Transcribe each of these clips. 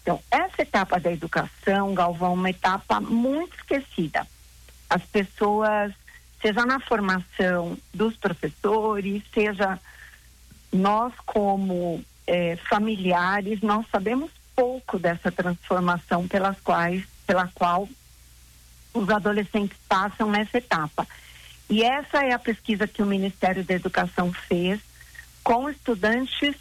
Então, essa etapa da educação, Galvão, é uma etapa muito esquecida. As pessoas, seja na formação dos professores, seja nós como familiares, nós sabemos pouco dessa transformação pela qual os adolescentes passam nessa etapa. E essa é a pesquisa que o Ministério da Educação fez com estudantes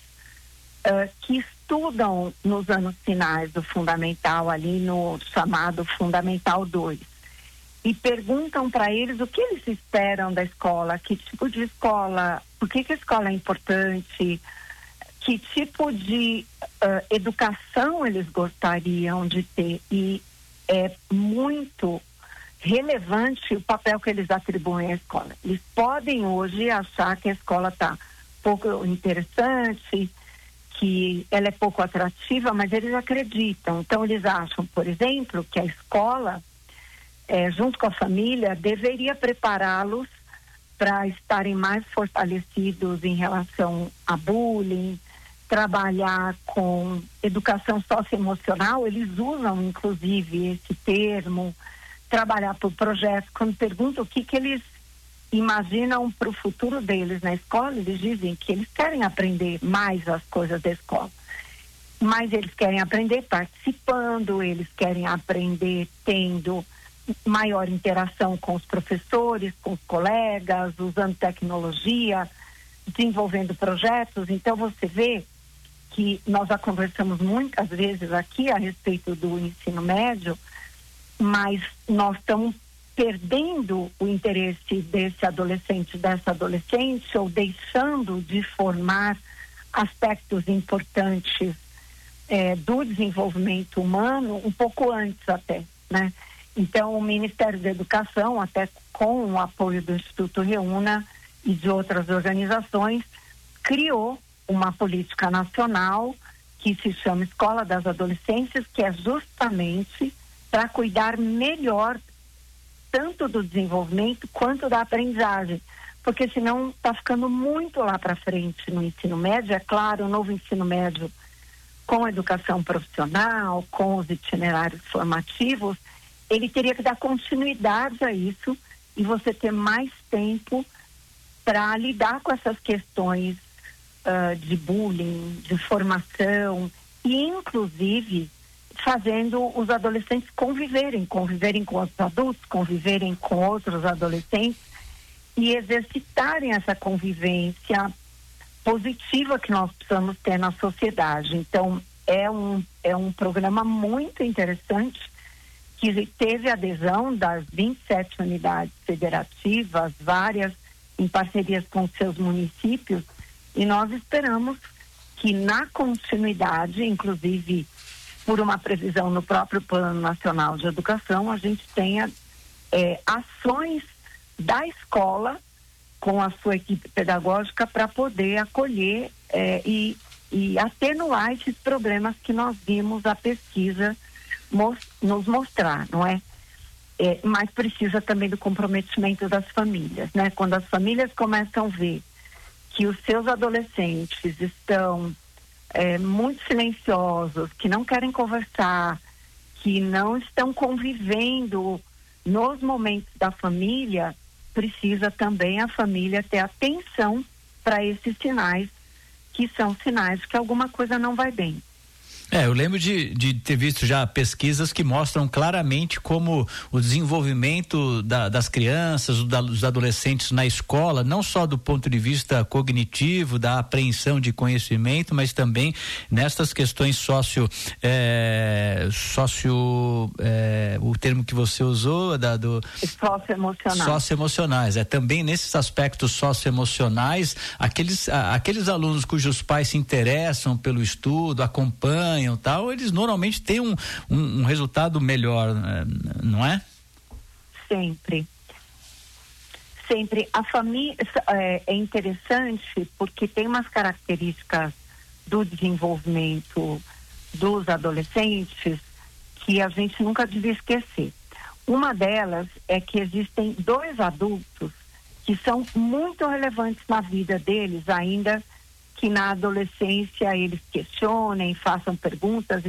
que estudam nos anos finais do Fundamental, ali no chamado Fundamental 2. E perguntam para eles o que eles esperam da escola, que tipo de escola, por que a escola é importante, que tipo de educação eles gostariam de ter. E é muito relevante o papel que eles atribuem à escola. Eles podem hoje achar que a escola está pouco interessante, que ela é pouco atrativa, mas eles acreditam. Então eles acham, por exemplo, que a escola, junto com a família, deveria prepará-los para estarem mais fortalecidos em relação a bullying, trabalhar com educação socioemocional. Eles usam inclusive esse termo, trabalhar por projetos. Quando perguntam o que eles imaginam para o futuro deles na escola, eles dizem que eles querem aprender mais as coisas da escola, mas eles querem aprender participando, eles querem aprender tendo maior interação com os professores, com os colegas, usando tecnologia, desenvolvendo projetos. Então você vê que nós já conversamos muitas vezes aqui a respeito do ensino médio, mas nós estamos perdendo o interesse desse adolescente, dessa adolescente, ou deixando de formar aspectos importantes do desenvolvimento humano um pouco antes até, né? Então o Ministério da Educação, até com o apoio do Instituto Reúna e de outras organizações, criou uma política nacional que se chama Escola das Adolescências, que é justamente para cuidar melhor tanto do desenvolvimento quanto da aprendizagem, porque senão está ficando muito lá para frente no ensino médio. É claro, o novo ensino médio com educação profissional, com os itinerários formativos, ele teria que dar continuidade a isso e você ter mais tempo para lidar com essas questões de bullying, de formação e inclusive fazendo os adolescentes conviverem com outros adultos, conviverem com outros adolescentes e exercitarem essa convivência positiva que nós precisamos ter na sociedade. Então, é um programa muito interessante que teve adesão das 27 unidades federativas, várias em parcerias com seus municípios, e nós esperamos que na continuidade, inclusive por uma previsão no próprio Plano Nacional de Educação, a gente tenha ações da escola com a sua equipe pedagógica para poder acolher e atenuar esses problemas que nós vimos a pesquisa nos mostrar, não é? Mas precisa também do comprometimento das famílias, né? Quando as famílias começam a ver que os seus adolescentes estão muito silenciosos, que não querem conversar, que não estão convivendo nos momentos da família, precisa também a família ter atenção para esses sinais, que são sinais de que alguma coisa não vai bem. Eu lembro de ter visto já pesquisas que mostram claramente como o desenvolvimento das crianças, dos adolescentes na escola, não só do ponto de vista cognitivo, da apreensão de conhecimento, mas também nestas questões o termo que você usou, socioemocionais. Também nesses aspectos socioemocionais, aqueles alunos cujos pais se interessam pelo estudo, acompanham, tal, eles normalmente têm um resultado melhor, não é? Sempre. A família é interessante porque tem umas características do desenvolvimento dos adolescentes que a gente nunca devia esquecer. Uma delas é que existem dois adultos que são muito relevantes na vida deles, ainda que na adolescência eles questionem, façam perguntas e